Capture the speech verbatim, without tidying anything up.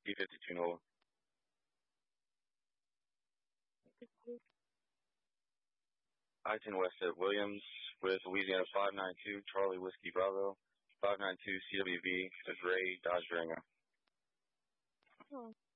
P fifty-two Nova. I ten West at Williams with Louisiana five nine two, Charlie Whiskey Bravo, five nine two C W V, with Ray Dodge Durango. Oh.